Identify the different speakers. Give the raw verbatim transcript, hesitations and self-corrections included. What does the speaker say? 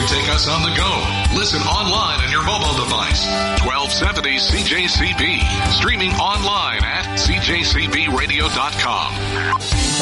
Speaker 1: take us on the go. Listen online on your mobile device. twelve seventy C J C B. Streaming online at C J C B radio dot com.